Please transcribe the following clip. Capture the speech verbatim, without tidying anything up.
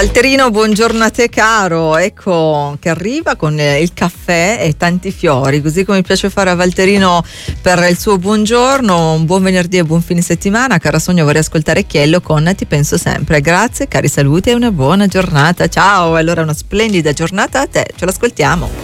Valterino, buongiorno a te caro, ecco che arriva con il caffè e tanti fiori, così come piace fare a Valterino per il suo buongiorno. Un buon venerdì e buon fine settimana. Cara Sogno, vorrei ascoltare Chiello con Ti penso sempre. Grazie, cari saluti e una buona giornata. Ciao, allora una splendida giornata a te, ce l'ascoltiamo.